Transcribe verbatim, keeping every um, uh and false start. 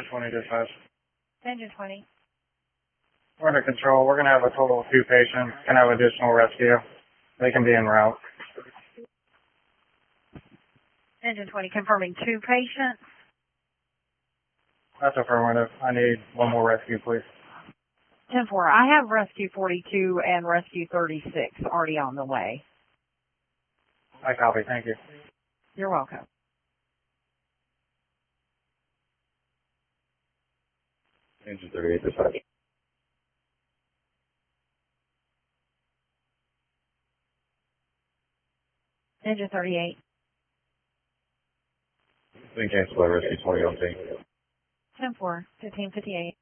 Engine twenty dispatch. Engine twenty. We're under control. We're going to have a total of two patients. Can have additional rescue. They can be en route. Engine twenty confirming two patients. That's affirmative. I need one more rescue, please. ten four, I have rescue forty-two and rescue thirty-six already on the way. I copy. Thank you. You're welcome. Engine thirty-eight dispatch. Engine thirty-eight. Been canceled by rescue twenty on scene. ten four, fifteen fifty-eight.